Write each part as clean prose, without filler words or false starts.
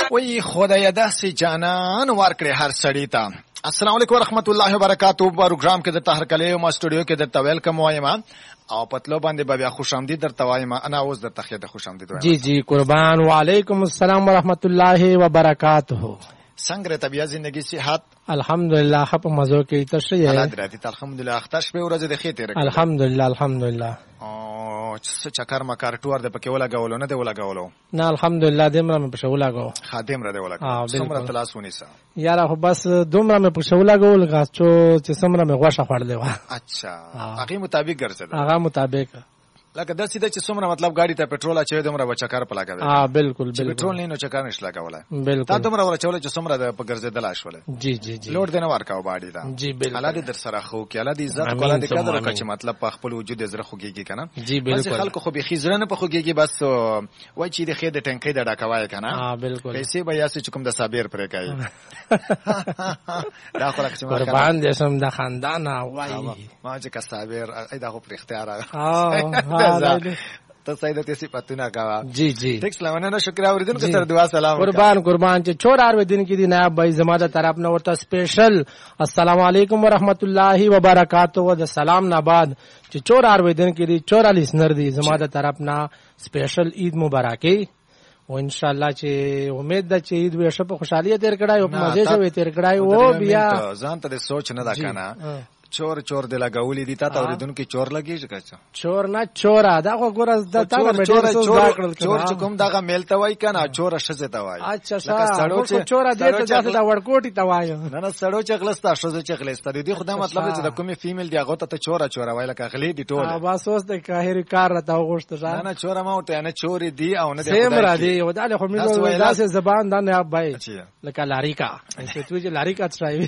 وی خدای داسې جانان ورکړي هر سړی ته. السلام علیکم ورحمت الله وبرکاتہ. پروګرام کې د تهرکلې ما سټوډیو کې درته ویلکم وایم او پتلو باندې بیا خوش آمدید درته وایم. انا اوس درته خیر خوش آمدید وایم. جی جی قربان. وعلیکم السلام ورحمت الله وبرکاتہ. څنګه طبيعت زندگی صحت؟ الحمدلله خپ مزو کې تشریح الله درته الحمدلله اختش په ورځ د خیر تیر. الحمدلله الحمدلله. او چکر مکر ټور د پکې ولا نه دی ولا غولو. نه الحمدلله دمره مې پښه ولا غو. خادم را دی ولا غو. څومره تلاس ونیسه. یاره خو بس دومره مې پښه ولا غول غاچو چې څومره مې غوښه خورلې و. اچھا هغه مطابق ګرځیدل. هغه مطابق لکه د سیده چې څومره مطلب گاډي ته پټرول اچوي دومره بچکر په لګوي. بالکل بالکل. پټرول نه نو چکر نشي لګولای. بالکل. تا دومره ورچول چې څومره د پګرځیدل اشوله. جی جی جی. لوډ دینه ورکاو باډي دا. جی بالکل. الله دې در سره خو کې الله دې عزت کوله دې قدر وکړي چې مطلب په خپل وجود زره خوږيږي کنه. جی بالکل. خلکو خو به خزرنه په خوږيږي بس وای چې د خې د ټنکې د ډاکوای کنه. بالکل. پیسې به یاسې چکم د صابر پرې کوي. دا خو راکچې ما قربان دې سم د خاندان وای ما چې کا صابر دا خو پر اختیار راغی. ته سیدته صفاتونه کا. جی جی. ټیکس لمنه شکر اوریدونکو سره دعا سلام. قربان چې 4 دن کې دی نائب بھائی زماده طرف نه ورته سپیشل السلام علیکم ورحمت الله وبرکاتہ و د سلام نه بعد چې 4 دن کې دی 44 نر دی زماده طرف نه سپیشل عید مبارکي او ان شاء الله چې امید ده چې عید به شپه خوشحالي تیر کړای او په مزه شوي تیر کړای او بیا ځان ته سوچ نه دا کنه. چور د لګولې دي تا ته اوریدونکو چور لګیږي کچا. چور نه چورا دا خو ګور د تا په ډېر څه ځاکړل چور چې کوم دغه میلته وای کنه چور شزه ته وای. اچھا سړو چې چورا دې ته دا وړکوټی ته وای. نه سړو چې غلستا شزه چې غلستا دي خدای مطلب چې د کومې فیمیل دی هغه ته چورا وای لکه غلې دي ټوله. بس اوس د قاهر کار راته وغوښته. نه چورا ما ورته نه چورې دی او نه سیم را دی او دا خو موږ داسې زبان دا نه بای لکه لاریکا چې تو چې لاریکا ترای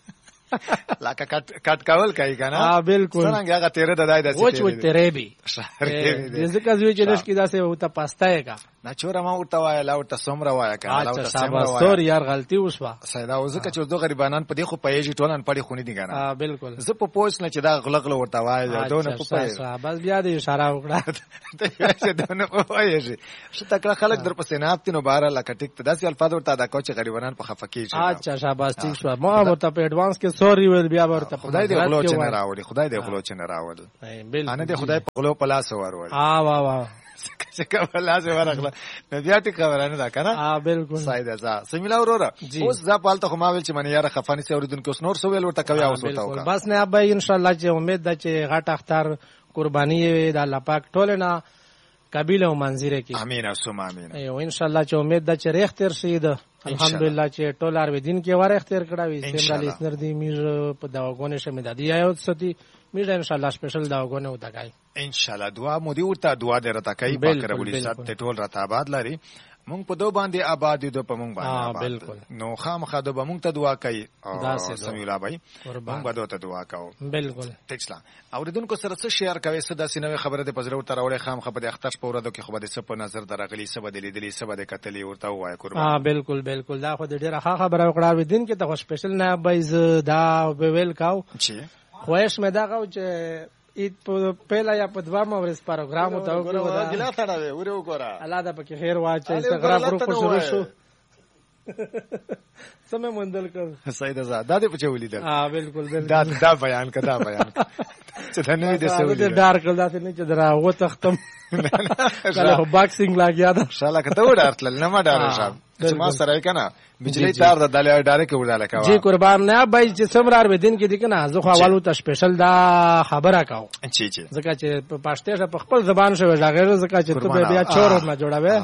لکه کټ کول کوي کنه. بالکل. څنګه هغه تیرې دای داسې وچ تیرې به ځکه زوی چې لشکې داسې او ته پاستای کا نه چور ما ورته وای لا ورته سمره وای کنه لا ورته سمره وای. سور یار غلطي وشوه سیدا او ځکه چې دوه غریبانان په دې خو پېږي ټولن پړې خونی دي کنه. بالکل. زه په پوښتنه نه چې دا غلغله ورته وای دونه په پې بس بیا دې اشاره وکړه ته چې دونه وای شي شته کله خلک در پسې نه اپتینو بار لکه ټیک ته داسې الفاظ ورته دا کو چې غریبانان په خفقې شي. اچھا شاباش ټیک شو. ما ورته په ایڈوانس کې سوري ویل بیا ورته خدای دې غلو چې نه راوړي. خدای دې غلو چې نه راوړي. ان دې خدای په غلو په لاس ورول. واه واه چې کوم لاس ورغله بیا ټیک خبرانه ده کنه. بالکل. سایده ځه سمیلا وروره اوس ځه پالته خو ما ویل چې من یاره خفانی سي اوریدونکو اوس نور سو ویل ورته کوي اوس ورته بس نه ابا ان شاء الله چې امید ده چې غټ اختر قرباني د الله پاک ټولنا قبیل او منځره کې. امين اسم امين. او ان شاء الله چې امید ده چې ریخ تر شي ده الحمدلله چې ټول ار دین کې واره اختیار کړاوي سیمرا لیسنر دی میر په داوګونه شه مې دادی آیو ستی میر ان شاء الله سپیشل داوګونه وتاګای ان شاء الله دعا مو دی ورته دعا دې راته کوي پاک رب العزت ته ټول راته آباد لري. مونږ په دو باندې آباد دي په مونږ باندې بالکل. نو خامخا د مونږ ته دعا کوي او سمیلا بھائی مونږ به دوته دعا کوو. بالکل. تکسلا اوریدونکو سره څه شیر کوي څه داسې نوې خبره د پزرو تر وړې خامخا په اختر په ورځو کې خو به د څه په نظر درغلي څه بدلی دلی څه بده کتلی ورته وای قربان. بالکل بالکل. دا خو د ډیره ښه خبره وکړه و دین کې ته سپیشل نه بایز دا ویل کاو چې خوښ مې دا غو چې عید په پهلا یا په دوامه ورځ پروګرام ته وګورو دا ګلا تړاوي ورو ګورا الله دا پکې خیر واچي انستګرام ورو شروع شو سمه مندل کړ سید آزاد دا دې په چولې ده. بالکل بالکل. دا بیان کدا بیان چې دا نه دې سولې دا ډار کړل دا نه چې درا و تختم کله باکسینګ لاګیا دا شاله کته وډارتل نه ما ډار شم چې ما سره کنه بجلی تار د دالې ډارې کې وډاله کا. جی قربان نه بای چې سمرار به دین کې دي کنه زه خو حوالو ته سپیشل دا خبره کاو چی ځکه چې په پښتو په خپل زبان شوی دا غیر ځکه چې ته بیا چور نه جوړاوې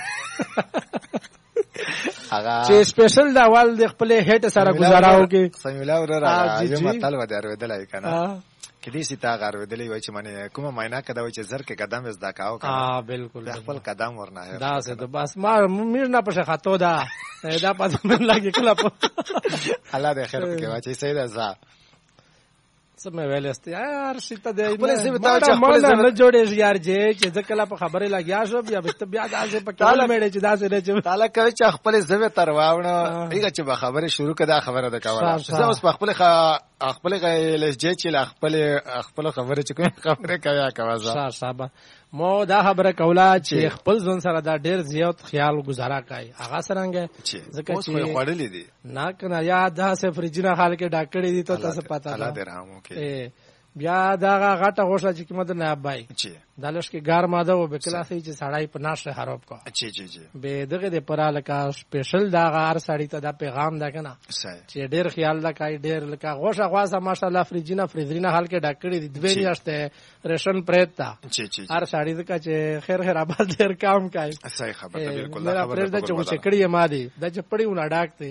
چې سپیشل دا وال د خپل هټ سره گزاراو کې سمیلا وراره یو مطلب ودار ودلای کنه کدي سي تا غار ودلې وای چې منه کومه معاینه کدا وای چې زر کې قدم از دا کاو کنه. بالکل. خپل قدم ورنه دا څه ته بس ما میر نه پښه خاطو دا پاتې من لاګي کله په الله دې خیر وکړي واچي سید ازا سمې ویل است یار شته دې خپل څه بتاو چې خپل نه جوړې یار چې ځکه په خبره لګیا شو بیا بیا داسې په کله مېړې چې داسې نه تعالی کوي چې خپل زوی تر واونه هغه چې به خبره شروع کړه خبره ده کاوه زه اوس په خپل خپل لهجه چې خپل خبره چې کوم خبره کوي کوازه صاحب مو دا خبره کوله چې خپل ځون سره دا ډیر زیات خیال گزاره کوي هغه څنګه ځکه چې خړلې دي نه کنه یا دا سه فرجینه حال کې ډاکټر دي ته تاسو پتا الله دې رحم وکړي بیا دا غټه غوښه چې کومه نه ابای دالش کې ګار ماده او بکلاسي چې سړی په ناشه خراب کو به دغه د پراله کا سپیشل دا غار سړی ته دا پیغام دا کنه چې ډیر خیال لکای ډیر لکا غوښه غواسه ماشاءالله فرجینه حال کې ډاکټر دي دوی میاشته ریشن پرېتا هر سړی دغه چې خیر آباد ډیر کام کوي صحیح خبره بالکل خبره ده چې کړي ما دي دا چې پړی ونه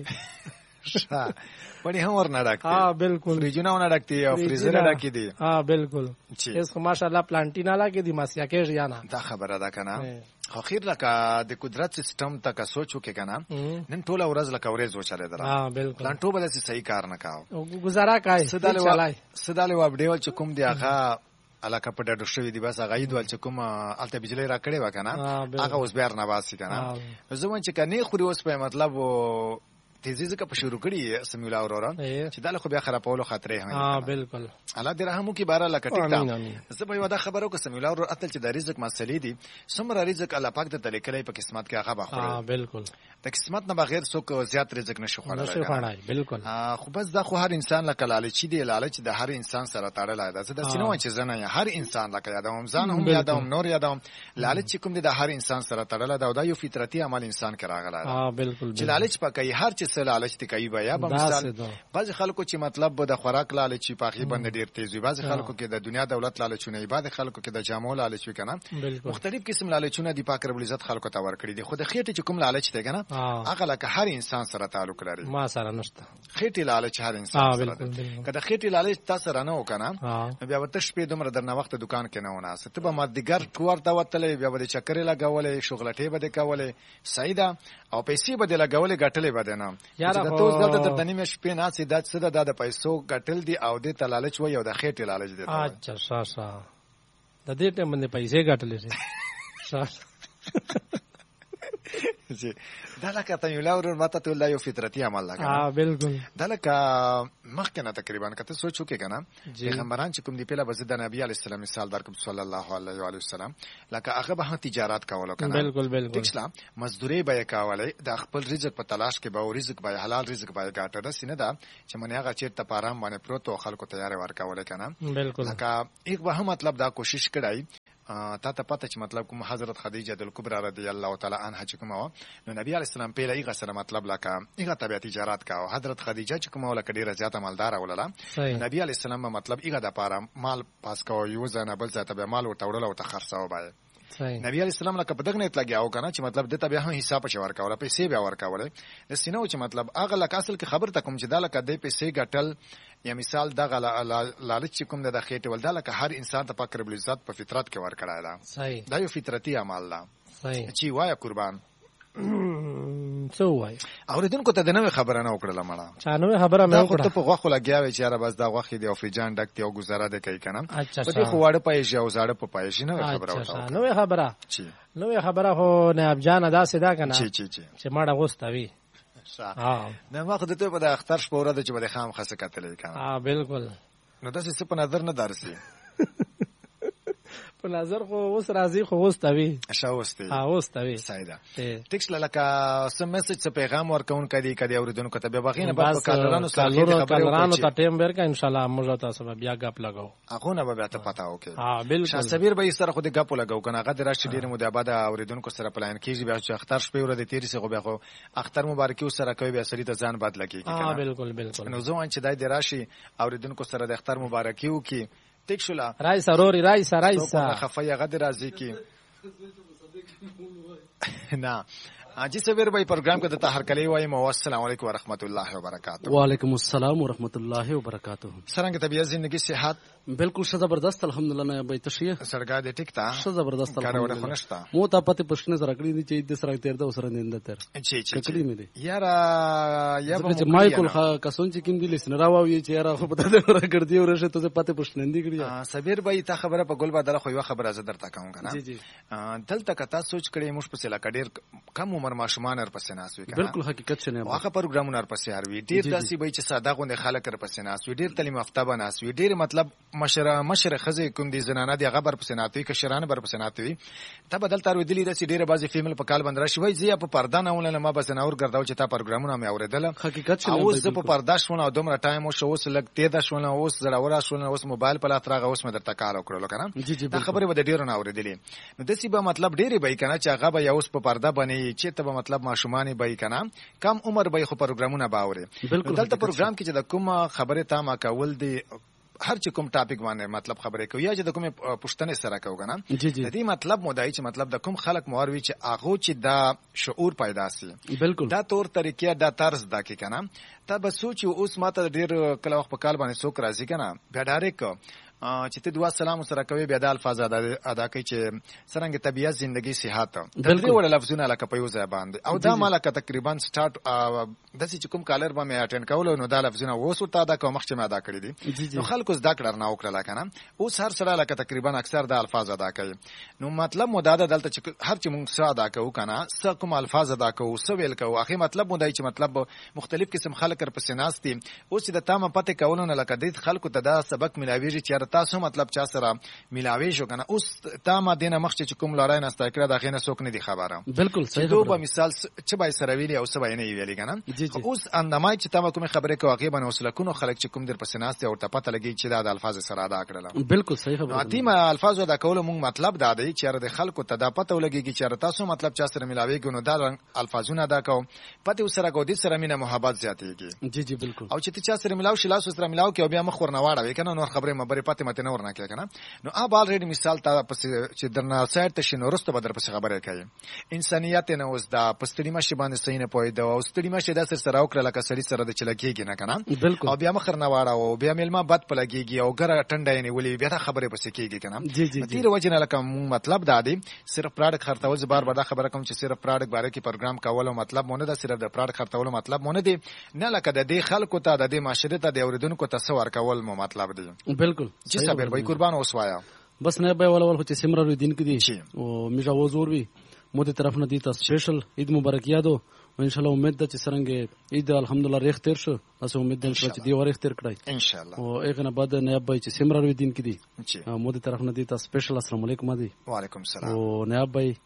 ډاکته پړی هم ورنه ډاکته ها بالکل فریجونه ونه ډاکته او فریزر ډاکې دي ها بالکل اس ماشاءالله پلانټینا لا کې دي ماسیا کې ژانا دا خبره ده کنه خو خیر لکه د قدرت سیستم ته کا سوچو کې کنه نن ټول ورځ لکه ورځ وچاله درا ها بالکل پلانټو بل څه صحیح کار نه کاو گزارا کوي سداله و اپډیول چې کوم دی هغه علاقه په ډډو شوی دی بس هغه ایدول چې کوم الته بجلی را کړی وکنه هغه اوس بیا نه واسي کنه زمون چې کني خوري اوس په مطلب تیزی ځکه په شروع کړی سمیع الله اوروران چې دا خو بیا خرابولو خطرې هم بالکل الله دې رحم وکي بار الله کټیکا زه به ودا خبرو کو سمیع الله اورور اتل چې د رزق مسلې دي څومره رزق الله پاک ته تلکلې په قسمت کې هغه بخوره بالکل د قسمت نه بغیر څوک زیات رزق نشي خوړای بالکل خو بس دا خو هر انسان لکه لالچ دی لالچ د هر انسان سره تړلای ده د سينو چې زنه هر انسان لکه یادوم ځان هم یادوم نور یادوم لالچ کوم د هر انسان سره تړلای ده او دا یو فطرتي عمل انسان کې راغلی ده بالکل چې لالچ پکې هر چې لالچ تی کوي یا به مثال بعض خلکو چې مطلب د خوراک لالچ په اخی باندې ډیر تیز وي بعض خلکو کې د دنیا دولت لالچونه بعض خلکو کې د جامو لالچ وي کنه مختلف قسم لالچونه دی پاک رب العزت خلکو ته ورکړي دي خو د خېټه چې کوم لالچ دی کنه هغه لکه هر انسان سره تعلق لري ما سره نشته خېټه لالچ هر انسان سره کله خېټه لالچ تاسو سره نه وکنه بیا ورته شپې دومره درنه وخت دکان کې نه ونه ست به مادګر ټور دا وتلې بیا به چکرې لګولې شغلټې به کولې سیدا او پیسې به لګولې غټلې به نه یاره توس دلته د دنیمه شپې نه سي د څه د پیسو غټل دي او د تلالچ وي او د خېټه لالچ دي اچھا شاشا د دې ټیم باندې پیسې غټلې شي جی دا لکه ته یو لور ماته ته یو فطرتي عمل لګا بالکل دا لکه مخکنه تقریبا کته سوچو کې کنه پیغمبران چې کوم دی په لبه د نبی علی السلام مثال درکم صلی الله علیه و وسلم لکه هغه به تجارت کولو کنه بالکل اسلام مزدوري به کولای د خپل رزق په تلاش کې به رزق به حلال رزق به ګټه سینه دا چې منه هغه چیرته پارام باندې پروت او خلکو تیار ورکول کنه بالکل لکه یک به مطلب دا کوشش کړای تا ته پته چې مطلب کوم حضرت خدیجه کبرا رضی الله تعالی عنها چې کوم نو نبی علی السلام په لایغه سره مطلب لکه ایغه طبيعت تجارت کاو حضرت خدیجه چې کوم لکه ډیره زیاته مالدار ولله نبی علی السلام مطلب ایغه د پاره مال پاس کاو یو ځنه بل ځای ته مال ورته وړل او تخرڅاو بای نبی علی السلام لکه په دغه نیت لګیاو کنه چې مطلب د تبه هم حساب شي ورکاوله پیسې بیا ورکاوله د سينو چې مطلب اغه لکه اصل کې خبر تکم چې دا لکه د پیسې ګټل یا مثال دغه لالچ کوم د خېټه ول دا لکه هر انسان ته پاک رب العزت په فطرت کې ورکړای دا صحیح دا یو فطرتي عمل ده صحیح چې وای قربان څو وای اوریدونکو ته د نوې خبره نه وکړه مړه چا نوې خبره مې وکړه ته په غوخه لګیاوي چې را بس دا غوخه دی او فریجان ډکتی او گزاره ده کوي کنه په دې خو واړه پایې او زاړه په پایې نه خبره وکړه نوې خبره چی نوې خبره هو نه ابجان ادا سدا کنه چی چې ماړه غوستوي نه ما خو ته په د اختر شپه ورته چې به خام خاصه کتلې کنه بالکل نو دا څه په نظر نه درسي په نظر خو اوس راځي خو اوستوي اوستوي سایدا ټیکس لکه سم میسج څه پیغام ورکون کدي اوریدونکو ته به بغینه په کالرانو سره خبرو ته ټیم ورکا ان شاء الله موږ تاسو بیا غپ لګاو هغه نه به ته پتا وکي بالکل شاه صبر به سره خو د غپ لګاو کنه هغه دراشي ډیر مو د آباد اوریدونکو سره پلان کیږي بیا چې اختر شپه ور د 13 خو بیا خو اختر مبارکي سره کوي بیا سړي ته ځان بد لګي کنه بالکل نو ځوان چې دای دراشي اوریدونکو سره د اختر مبارکي وکي تک شولا رایسا روري رایسا خفای غد راځي کی نه جی صبر بھائی پروگرام کو دتا ہر کلی وایم السلام علیکم ورحمۃ اللہ وبرکاتہ وعلیکم السلام ورحمۃ اللہ وبرکاتہ سرنگ طبیعت زندگی صحت بالکل زبردست الحمدلله نه به تشیه سرګا دې ټیک تا زبردست کارونه خنشتا مو ته پته پښنه سره کړی دي چې د سره تیر د سره نیند تر چی کړی مې دي یارا یا به مایکل کسون چې کیم دي لسن راوي چې یارا خو پته ده ورګردي ورشه ته پته پښنه دی کړی صبر بھائی تا خبره په ګل بدل خو یو خبره زه درته کوم کنه جی جی دلته کتا سوچ کړی موږ په سلا کډیر کم عمر ماشومان ورپسې ناست وي بالکل حقیقت څه نه هغه پروګرامونه ورپسې هر وي ډیر داسې به چې ساده غونډه خلک ورپسې ناست وي ډیر تعلیم یافته به ناست وي ډیر مطلب مشره خزه کوم دي زنانه دي هغه ورپسې ناست وي کشرانه ورپسې ناست وي ته بدل تر ودلی داسې ډیره بازي فیمل په کال باندې راشي وای زی په پرده نه ولنه ما بس نور ګرځاو چې تا پروګرامونه مې اوریدل حقیقت څه اوس زه په پرده شونه او دومره ټایم اوس لګ تیدا شونه اوس زړه شونه اوس موبایل په لاس راغه اوس مې درته کار وکړل کنه دا خبره به د ډیرو نه اوریدلې نو دسی به مطلب ډیره به کنه چې هغه به اوس په پرده باندې چې ته به مطلب ماشومان به کنه کم عمر به خو پروګرامونه باوري دلته پروګرام کې چې د کوم خبره تا ما کول دي هر چې کوم ټاپک باندې مطلب خبرې کوي یا چې د کوم پښتنې سره کوي کنه د دې مطلب مودای چې مطلب د کوم خلک موروي چې هغه چې دا شعور پیدا سي بالکل دا تور طریقې دا طرز دا کې کنه ته به سوچ اوس ماته ډیر کله وخت په کال باندې څوک راځي کنه بیا ډایرک چې ته دعا سلام سره کوي بیا د الفاظ ادا کوي چې څنګه طبيعت ژوندۍ صحت د دې وړ لفظونه لکه په یو ځای باندې او دا مالکه تقریبا سٹارټ د چې کوم کالر باندې اټینډ کول نو دا لفظونه وسو ته دا کوم مخ چې ما ادا کړی دي نو خلکو زده کړه نه وکړه کنه اوس هر سره لکه تقریبا اکثر د الفاظ ادا کوي نو مطلب مداده دلته چې هر چې موږ سره ادا کوو کنه څه کوم الفاظ ادا کوو څه ویل کوو اخی مطلب مودای چې مطلب مختلف قسم خلک پر پسناس دي اوس د تامه پته کولونه لکه د خلکو ته دا سبق ملاویږي چې تاسو مطلب چا سره ملاوي شو کنه اوس تامه دینه مخ چې کوم لارای نه استکړه د غینه سوک نه دی خبره بالکل صحیح دوه مثال چې بای سره ویلی او سبا نه ویلی کنه اوس اندمای چې تامه کوم خبره کوي هغه باندې وسلکونو خلک چې کوم در پسناس دي او ته پته لګي چې دا الفاظ سره ادا کړل بالکل صحیح خبره اتیمه الفاظ ادا کول مونږ مطلب دا دی چې د خلکو ته دا پته ولګي چې تاسو مطلب چا سره ملاوي ګنو دا الفاظونه ادا کوو پته سره کو دي سره مینه محبت زیاتېږي جی بالکل او چې چا سره ملاو شي لاس سره ملاو کې او بیا مخ ورنواړه کنه نور خبره مبرې پته مته نه ورنه کې کنه نو اب الریډي مثال تا پس چې درنا سایت ته شنو رسته بدر پس خبره کوي انسانيت نه اوس دا پستړی مشه باندې صحیح نه پوي دا او ستړي مشه د سره او کړه لکه سړي سره د چلکیږي نه کنه او بیا مخر نه واړه او بیا ملما بد پلګيږي او ګره ټنډه نه ولي بیا خبره پس کیږي کنه دې وجه نه لکه مطلب دا دی صرف پروډکټ خرڅول زبر بار خبره کوم چې صرف پروډکټ باره کې پروګرام کول او مطلب مونږ دا صرف د پروډکټ خرڅول مطلب مونږ دی نه لکه د دې خلکو ته د دې معاشره ته د اوریدونکو تصور کول مو مطلب دی بالکل چې صبر به قربان اوسوایا بس نه به ول چې سمره رو دین کې دي او میجا وزور وی مو دې طرف نه دي تاسو سپیشل عید مبارک یادو او ان شاء الله امید ده چې څنګه عید الحمدلله ریخ تیر شو تاسو امید ده چې دی ورخ تیر کړای ان شاء الله او اګه نه بعد نه به چې سمره رو دین کې دي مو دې طرف نه دي تاسو سپیشل السلام علیکم دی وعلیکم السلام او نه به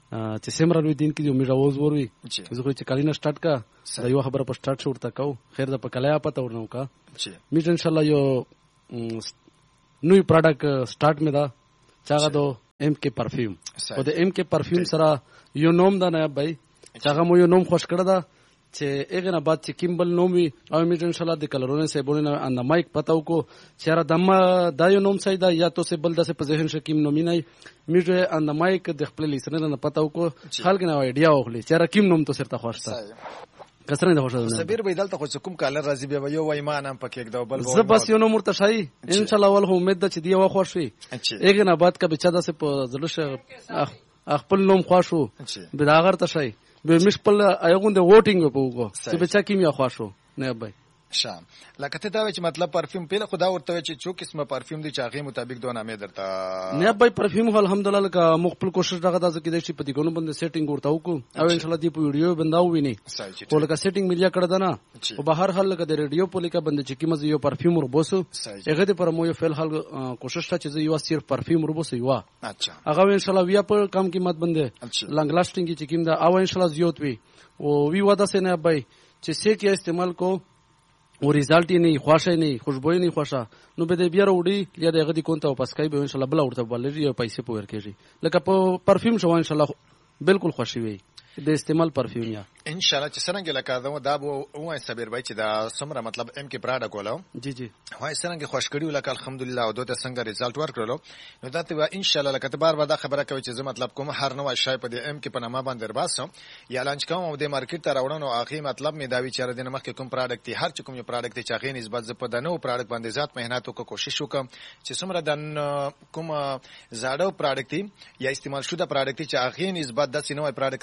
چې سمره رو دین کې دی میجا وزور وی زه چې کالینه سٹارټ کا دا یو خبره په سٹارټ شو ورته کو خیر ده په کلایا پته ورنو کا میجا ان شاء الله یو نوی پروډکټ سٹارټ می دا چاغه دو ایم کې پرفیوم او د ایم کې پرفیوم سره یو نوم دا نه بای چاغه مو یو نوم خوش کړه دا چې اګه نه بعد چې کیمبل نوم وی او می ان شاء الله د کلرونه سه بولنه ان مایک پتاو کو چیرې دمه دا یو نوم سیدا یا تو سه بل د سه په ذهن شکیم نوم نه میږه ان مایک د خپل لیسنر نه پتاو کو خلک نه ایډیا واخلي چیرې کیم نوم تو سره خوښتا کسرنه د خوشاله صبر به دلته خو کوم کالر راځي به یو وای ما نام پکې د بل زه بس یو نو مرتشای ان شاء الله ول امید ده چې دی وا خوشوي اګه نه بعد کبه چا داسه په زلوشه خپل نوم خوشو به دا غر تشای به مشپل ایغون د ووټینګ په وګو چې بچا کیمیا خوشو نه بای شام لکه ته دا چې مطلب پرفیوم پیله خدا ورته چې څو قسمه پرفیوم دي چې هغه مطابق دوه نامې درته نه بای پرفیوم الحمدلله لکه مخبل کوشش دغه داسې کې د شي په دې کوم باندې سیټینګ ورته وکړو او ان شاء الله دی په ویډیو بنداو ویني او لکه سیټینګ ملیا کړه ده نه او بهر حال لکه د ریډیو په لیکه باندې چې کیمه یو پرفیوم وربوسو هغه دې پر مو یو فعل حال کوشش تا چې یو صرف پرفیوم وربوسو یو اچھا هغه ان شاء الله بیا په کم قیمت باندې لانګ لاسټینګ چې کیم دا او ان شاء الله زیات وي او وی ودا سه نه بای چې سیټ یا استعمال کو او ریزالټ یې نه خوښه نه خوشبوئی نه خوښه نو به دې بیا وروړي یا دغه دي کوته واپس کوي به ان شاء الله بل ورته بلري او پیسې پور کېږي لکه په پرفیوم شو ان شاء الله بالکل خوشي وي د استعمال پرفیوم یا ان شاء الله چې څنګه لکه دا وای صبر بای چې دا سمره مطلب ام کې پراډا کولو جی وای څنګه خوش کړیو لکه الحمدلله او دوته څنګه ریزالټ ورکړلو نو دا ته ان شاء الله لکه ته بار بار دا خبره کوي چې زه مطلب کوم هر نوې شای په دې ام کې په نامه باندې درباسم یا لانچ کوم او د مارکیټ ته راوړم نو اخی مطلب می دا وی چې د مخ کې کوم پروډکټ دی هر چې کوم یو پروډکټ چې هغه نسبت ز په دنو پروډکټ باندې ذات مهنت وکړو کوشش وکم چې څومره د کوم زاړه پروډکټ یا استعمال شوه پروډکټ چې هغه نسبت د سینوي پروډکټ راوړو چې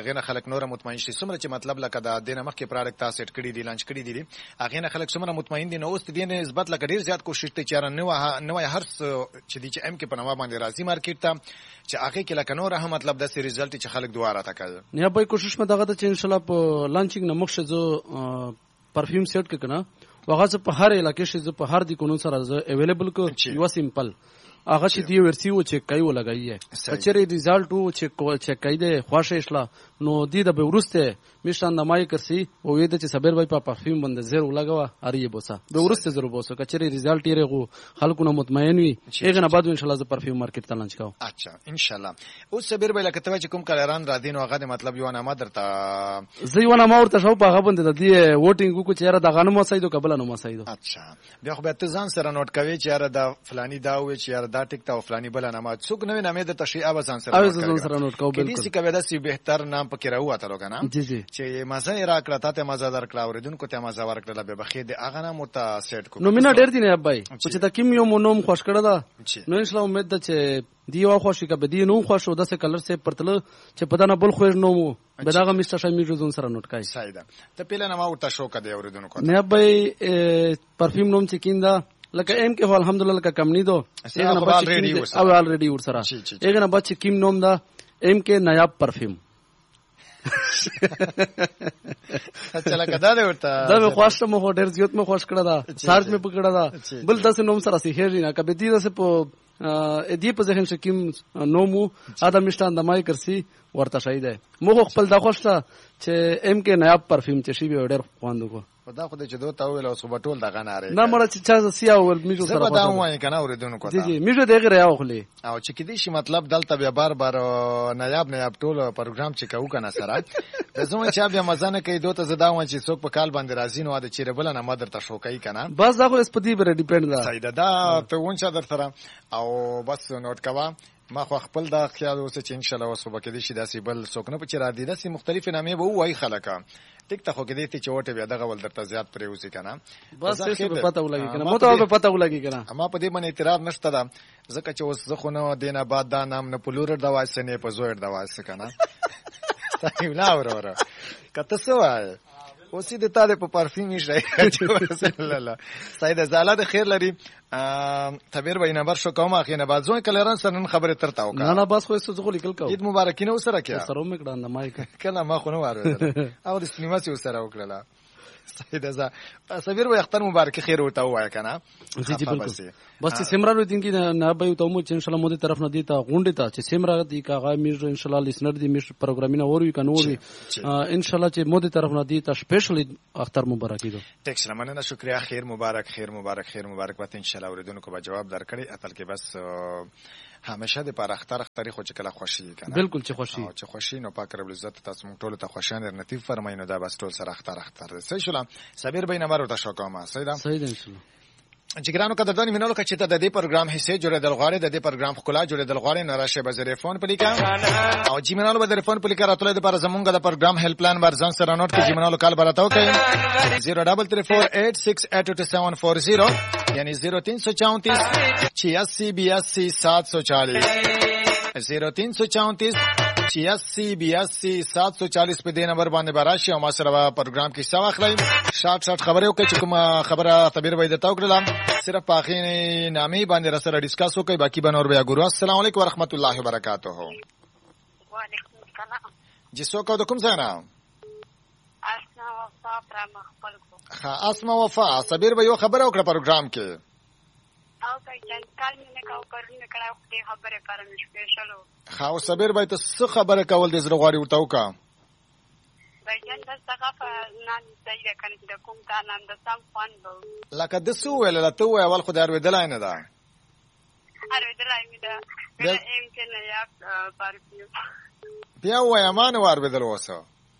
هغه نه خلک نور مطمئن شي څومره چې مطلب لکه دا دینه مخکې پروډکټ تاسو سیټ کړی دی لانچ کړی دی هغه نه خلک څومره مطمئن دي نو اوس دې نسبت لکه ډیر زیات کوشش ته چاره نو هر چې دی چې ام کې په نوو باندې راځي مارکیټ ته چې هغه کې لکه نور هم مطلب د سی ریزلټ چې خلک دواره تا کوي نه به کوشش مې دغه ته ان شاء الله په لانچینګ نه مخشه زه پرفیوم سیټ کې کنه وغه په هر علاقې شي زه په هر دی کونو سره زه اویلیبل کو یو سیمپل هغه چې دی ورسی و چې کای ولګایي کچره ریزلټ و چې کای دی خوښه اسلا نو دی د ورسته میشان د مای کرسي او وې د چې صبر وای په پرفیوم باندې زیر ولګوا اړې بوسا د ورسته زرو بوسا کچره ریزلټ یې غو خلکو نه مطمئن وي هغه نه بعد ان شاء الله ز پرفیوم مارکیټ ته لانچ کاو اچھا ان شاء الله اوس صبر به لکه ته چې کوم کلران را دین او هغه مطلب یو نه ما درته زیونه ما ورته شو په هغه باندې د دې ووټینګ کو چې را د غنمو سایدو قبل نه ما سایدو اچھا بیا خو به ته ځان سره نوٹ کوي چې را د فلانی دا وي چې دا ټیک تا فلانی بل نه ما څوک نوې نامې د تشریح اب ځان سره نوٹ کوو بالکل کدي څه کوي دا سی بهتر نام پکې راوته لوګا جی جی چې مزه را کړه ته مزه در کړه اوریدونکو ته مزه ورکړه به بخید هغه نه مت سیټ کو نو مینا ډیر دي نه ابای چې دا کیم یو مونوم خوش کړه دا نو ان شاء الله امید ده چې دیو خوشی کا بدی نو خوشو د څه کلر سه پرتل چې پتا نه بل خوښ نو مو بداغه مستر شای میږي زون سره نوٹ کای سایدا ته پیله نه ما ورته شو کده اوریدونکو نه ابای پرفیوم نوم چې کیندا لکه ایم کې الحمدلله لکه کم نه دو او الریډي ور سره اګه نه بچ کیم نوم دا ایم کې نایاب پرفیوم اچھا لکه دا ورته دا مې خوښه مو ډیر زیات مې خوښ کړه دا سارج مې پکړه دا بل تاسو نوم سره سي هېری نه کبه دې تاسو په دې په ځین شکیم نومو ادم مشتان د مای کرسي ورته شایده مو خپل دا خوښه چې ام کې نایاب پرفیوم چې شی به ډیر خواندو کو دا خو دې چې دوه تاویل او صبح ټول دغه نه نه مړه چې چا سیا ول میجو سره دا وایي کنه اوریدونکو جی جی میجو دغه راو خلی او چې کدي شي مطلب دلته بیا بار نایاب ټول پروګرام چې کوو کنه سره د زمون چې بیا مزانه کوي دوته زدا و چې څوک په کال باندې راځي نو د چیرې بل نه مادر ته شو کوي کنه بس دا خو سپدی پر ډیپند ده سیدا دا ته ونچا در سره او بس نوٹ کوا ما خو خپل دا خیال اوسه چې ان شاء الله وسو بکې دي شي داسې بل څوک نه پچ را دي داسې مختلفې نامې به وای خلکا ټیک ته خو کې دي چې وټه بیا دغه ول درته زیات پرې اوسې کنه بس څه په پته ولګي کنه مو ته په پته ولګي کنه اما په دې باندې اعتراض نشته دا ځکه چې اوس زه خو نه دینه بعد دا نام نه پلور دا وایس نه په زوړ دا وایس کنه ستایو لا وره کته سوای اوسې د تاله په پرفیوم شي الله سید زاله د خیر لري تبیر به نمبر شو کومه خینه بعد زوی کلران سره خبره ترته او نه نه بس خو څه زغ لیکل کو عید مبارکینه وسره کیا سره مې کړه نه مایک کله ما خو نه واره او د سپینماسي وسره وکړه سید ازا صبر و اختر مبارک خیر وته وای کنه جی جی بالکل بس چې سیمرا رو دین کې نه به ته مو چې ان شاء الله مو دې طرف نه دی ته غونډه ته چې سیمرا دی کاغه میږي ان شاء الله لیسنر دی میږي پروګرامینه وروي کنه وروي ان شاء الله چې مو دې طرف نه دی ته سپیشلی اختر مبارک دی ټیک سره مننه شکریا خیر مبارک خیر مبارک خیر مبارک وته ان شاء الله اوریدونکو به جواب درکړي اتل کې بس همیشه د پر اختر خو چې کله خوشي کنه بالکل چې خوشي او چې خوشي نو پاک رب عزت تاسو موږ ټول ته خوشاله نتیب فرماینو دا بس ټول سره اختر صحیح شول صبر بین امر وته شو کومه صحیح ده صحیح ده ان شاء الله جګرانو قدردانی مینولو چې ته د دې پروګرام حصے جوړېدل غواړې د دې پروګرام خلا جوړېدل غواړې نراشه به زری فون پلیکا او جیمنالو به فون پلیکا راتله د پر زمونږ د پروګرام هیلپ لاین ورزن سره نوٹ کې جیمنالو کال براتاو کوي 03348682740 یعنی 0334 8682 740 0334 8682 په دې نمبر باندې براشي او ما سره پروګرام کې حصہ واخلئ شارټ خبرې وکړئ چې کومه خبره خبر وای درته وکړم صرف په اخینه نامې باندې را سره ډیسکس وکړئ باقي به نور بیا ګورو السلام علیکم ورحمت الله وبرکاتہ وعلیکم السلام جی څوک د کوم ځای نه اسما وفا پر مخبل کو ها اسما وفا صبر به یو خبره وکړه پروګرام کې او کله کال مې کاو پرونه کړه خو دې خبره کارم سپیشلو خاو صبر به ته خبره کول د زړه غواړي ورته وکا بجن د ثقافت نن ځای کنه د کوم تا نن د سم فن بو لکه د سو ویل لا ته اول خو دار ودلای نه دا ارویدلای می دا ایم کې نه یا پرفیوم بیا وای مان ور بدل وسه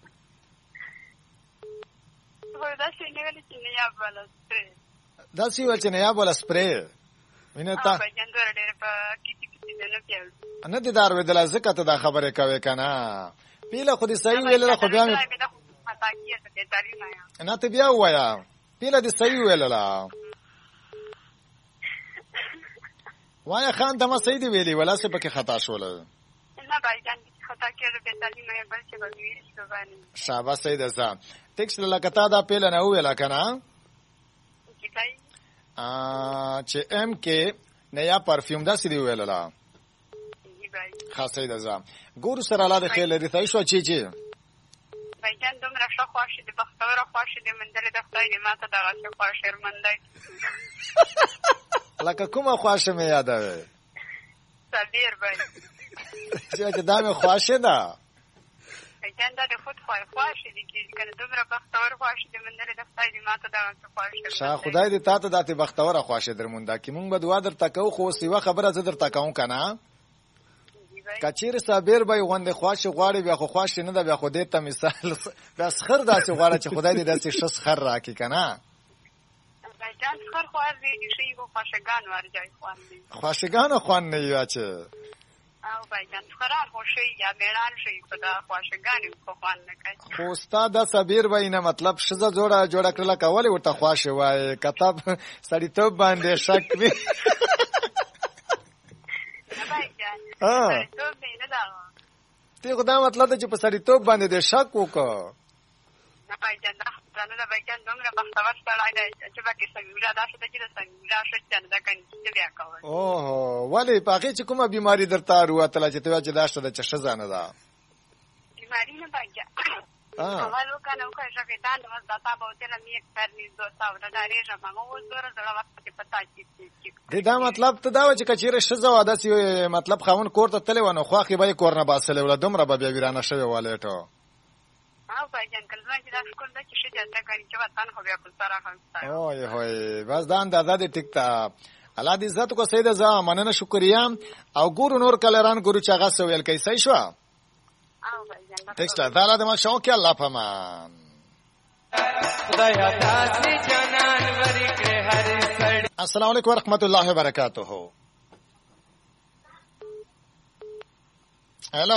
خو دا شي نه ویل چې نه یا بل سپری دا سی ول چې نه یا بل سپری وینه تا بجن در ډېر په کیتی نه پیل نه دي دار ودل زکه ته دا خبره کوي کنه پیله خو دې صحیح ویل خو بیا نه ته بیا وایا پیله دې صحیح ویل لا وایا خان ته ما صحیح دی ویلي ولا څه پکې خطا شول نه بھائی جان خطا کېږي بې تعلیمه یې بل چې به وي زبانې شابه صحیح ده زه ټیکس لکه تا دا پیله نه وویله که نه چې ام کې نیا پرفیوم داسې دې وویلله ښه صحیح ده زه ګورو سره الله د خیر لري صحیح شوه چې بایجان دومره ښه خوښې دي بختوره خوښې دي مندلې د خدای دې ما ته دغسې خوښ شېرمندی لکه کومه خواشه مې یادوې صبیر بای چې دا مې خواشه ده بایجان دا د خود خوښې دي کېږي که نه دومره بختور خوښې دي مندلې د خدای دې ما ته دغسې خوښ شېرمندی شا خدای دې تا ته داسې بختوره خوښې درمونده کړي مونږ به دعا درته کوو خو اوس یوه خبره زه درته کوم که نه که چیرې صابر به یې غوندې خوښې غواړي بیا خو خوښې نه ده بیا خو دې ته مثال بیا سخر داسې غواړه چې خدای دې داسې ښه سخر راکړي که نه بایجان سخر خوار دی ښه یې خو خوښګانو ارجای خوند دی خوښګانو خوند نه وي چې او بایجان سخران خو ښه یا مېړان ښه خو دا خوښګانې خو خوند نه کوي خو ستا دا صابر به یې نه مطلب ښځه جوړه کړله که ولې ورته خوښې وایې که تا سړیتوب باندې شک وي تی خو دا مطلب ده چې په سړیتوب باندې دې شک وکړه نه بایجان دا خدانه ده بایجان دومره بختور سړی دی چې پکې سمیوله داسې ده چې د سمیوله ښځه نه ده که نه بیا کوئ اوهو ولې په هغې چې کومه بیماري درته روتله چې ته وایې چې دا شته ده چې ښځه نه ده بیماری نه بایجان اول وکنه وکړه شقیدان مزدتا بوتله میک پرنیز دوستا و دا ریژه مگه اوس دوره زړه وقت کې پتا چیک دی دا مطلب ته دا و چې که چېرې ښځه وه داسې مطلب خاوند کور ته تللی وه نو خواښې به یې کور نه باسلې وله دومره به بیا ویرانه شوې وه لیټو او بایجان کله ځوان چې دا ښکل ده چې ښځې هلته کوي چې وطن خو بیا کلتره هم ستا اوی هوی بس دا اندازه دې ټیک ته الله دې عزت وکړه صحیح ده زه مننه شکریه او ګورو نور کلران ګورو چې هغه څه ویل کوي صحیح شوه ټیکسټه دا لا د ما شوق کې الله پمان السلام علیکم ورحمۃ اللہ وبرکاتہ هلو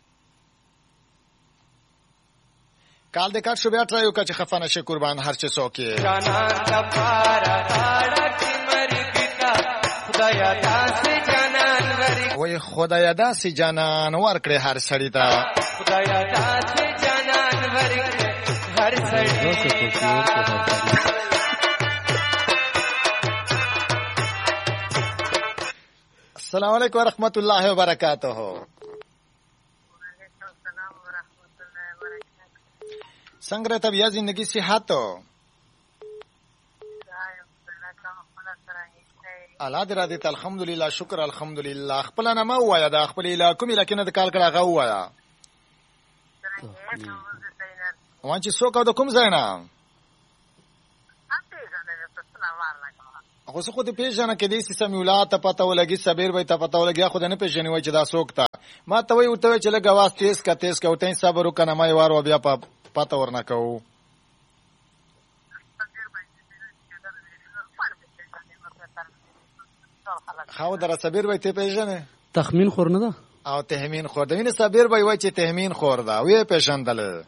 کال دې کټ شو بیا ټرای وکړه چې خفه نشي قربان هر څه څوک یې وای خدایا داسې جانان ورکړې هر سړی ته خدایا داسې جانان ورکړې هر سړی السلام علیکم ورحمۃ اللہ وبرکاتہ څنګه ته بیا زندگی صحت الله دې را دې الحمدلله شکر الحمدلله خپل نه ما وایا دا خپل علاقې مې لکه نه د کال کړه غو وایا وان چې څوک د کوم ځای نه خو څه خو دې پیژنه کې دې سیستم ولات پته ولګي صبر وای ته پته ولګي خو نه پیژنې وای چې دا څوک تا ما ته وای ورته چې لګ आवाज تیز کا وته صبر وکنه ما یې وار بیا پته ورنه کوو خاو در صبر وای ته پیژنه تخمین خور نه ده او تهمین خور ده ویني صبر وای چې تهمین خور ده وی پیژندل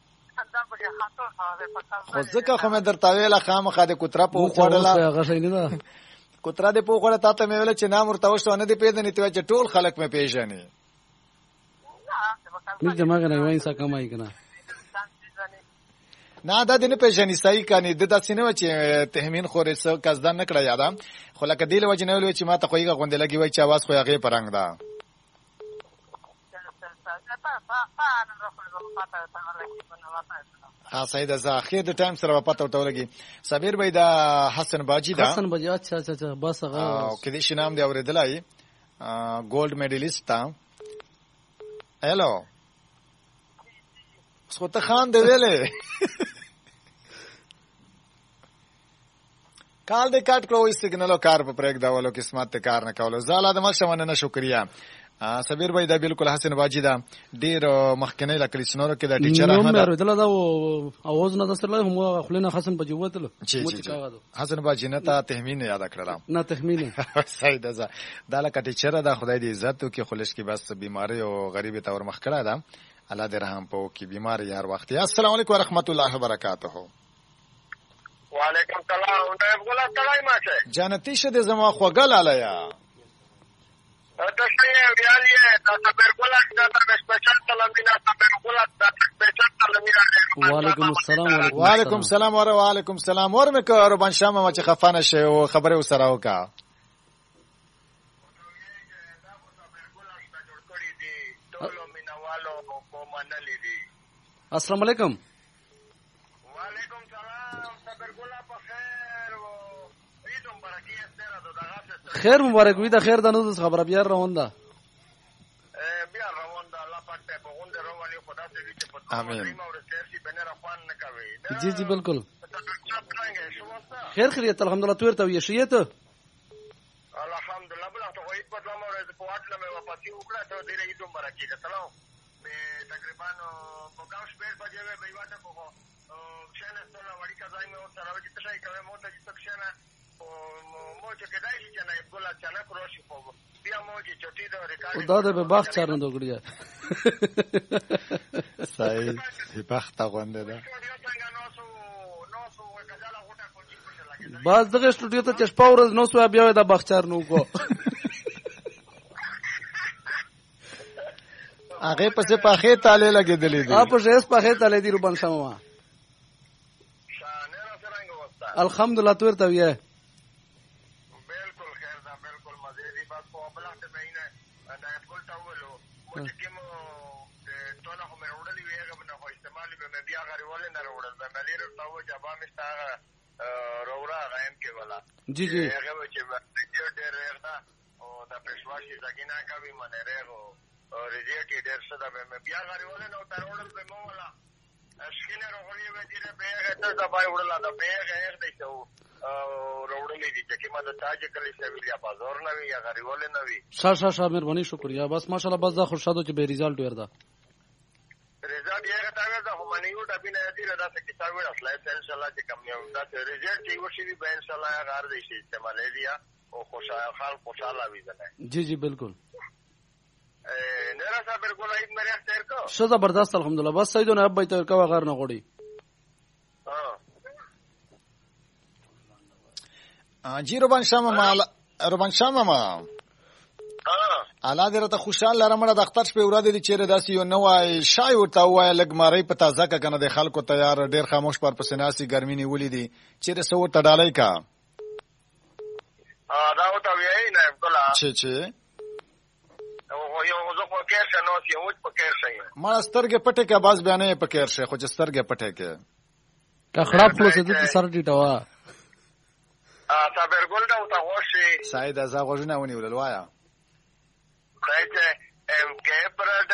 خو ځکه خو مې درته ویله خامخا د کوتره په وخوړله هغه شی نه ده کوتره دې په وخوړه تا ته مې ویله چې نام ورته وشو نه دې پیژنې ته چې ټول خلک مې پیژني مې دماغ نه وای څه کمای کنه نه دا دې نه پیژنې صحیح کاني د داسې نه و چې تهمین خورې څه قصدان نه کړه یاده خو لکه دې له وجې نه ویل چې ما ته خو یې غوندې لګي وای چې اواز خو هغې په رنګ ده ها صحیح ده زه اخیر د ټایم سره پته ورته ولګي صابر بھائی دا حسن باجی دا حسن باجی اچھا بس هغه او کدي شي نام دی اوریدلای ګولډ میډالیست تا هلو څو ته خان دی ویلې کال دې کټ کړو سیګنالو کار په پرېګ دا ولو قسمت کار نه کولو زاله د مخشمنه نه شکریا صبیر بھائی دا بالکل حسن باجی دا ډیر مخکنی لکه لسنورو کې دا ټیچر احمد نو مې ورته دا اواز نه درسره هم خلینو حسن باجی وته حسن باجی نه ته تهمین یاد کړل نه تهمین صحیح ده دا لکه ټیچر دا خدای دې عزت او کې خلش کې بس بیماری او غریبی تور مخ کړه دا الله دې رحم پو کې بیماری هر وخت السلام علیکم ورحمت الله وبرکاته وعلیکم السلام ډېر غلا تلای ماشه جنتی شه دې زما خوګل علیا ته څه یې ویل یې دا صبرګله دا سپیشل سلامونه صبرګله دا سپیشل سلامونه. وعلیکم السلام. وعلیکم السلام وعلیکم السلام. ورمه که روبان شامه ما چې خفانه شي او خبره وسره وکا. السلام علیکم. وعلیکم سلام. صبرګله په خیر او عید مبارکي استره دغه خیر مبارک وي. د خیر د نوز خبره بیا روان ده. بیا روان ده. الله پاک ته په غونډه رواني خدا دې چې په امين. جی جی بالکل. خیر خیریت الحمدلله. تو ورته وی شیت الحمدلله. بل ته وایي په دمو ورځ په واټله مې واپسی وکړه ته دې عید مبارکي ده. سلام تقریبا په 9 بجې به واټه کو شنه ټول وړي کځای مې او سره وځي څه کوي مو ته چې شنه مو چې کدای شي نه ګل چانه کروشي په بیا مو چې چټي دا ریکارډ دا د باغ چارن دوګړیا صحیح په بخت غونډه ده. باز دغه سټوډیو ته چې شپه ورځ نو سو بیا د باغچار نو کو هغه پسې پاخه تاله لګېدلې دي. اپ شیس پاخه تاله دي روبان شمه. الحمدلله. تو ورته وی بالکل خیر ده. بالکل مزه دي. بس په بلاټ مینه دا خپل تاولو مو چې مو ټول هم وروړلې ویغه نه خو استعمال به بیا غړي ولې نه وروړل به ملي رتاو جواب مستا رورا غیم کې ولا. جی جی هغه چې ډېر رغدا او د پښواشي ځګینا کوي منه رغو ریزیټي ډېر څه ده به بیا غړي ولې نو تر وړل به مو ولا اشکینه روغلی به دې به هغه ته دبای وړل دا به هغه دې ته روړلې دي چې ما د تاج کلی سویل یا بازار نه وي یا غړي ولې نه وي. شاه مهرباني شکریا. بس ماشاءالله بس دا خوشاله چې به ریزالټ وردا ریزالټ یې غته دا هم نه یو د بینه دې دا څه کتاب ور اصله ان شاء الله چې کم یو دا ریزالټ چې وشي به ان شاء الله غار دې شي استعمال لري او خوشاله وي ځنه. جی جی بالکل. نه را صبر ګولای مې اختیار کو څه زبردست الحمدلله. بس سیدونه اب بیت کا غار نه غوړي. جی روبان شامه ما الله دې راته خوشاله لرمړه د اختر شپه ورځ دې چیرې داسې یو نوای شای ورته وای لګ ماری په تازه کا کنه د خلکو تیار ډیر خاموش پر پسناسي ګرمي نیولې دي چیرې سو ته ډالای کا دا وته وی نه بلا چې او یو زه په کې څه نو چې وځ په کې څه ما سترګې پټه کې باز بیانې په کې څه خو چې سترګې پټه کې کا خراب خلوص دې سر ټیټوا صبر ګل دا وته وشي ساید ازا غوښنه ونیول وایا ساید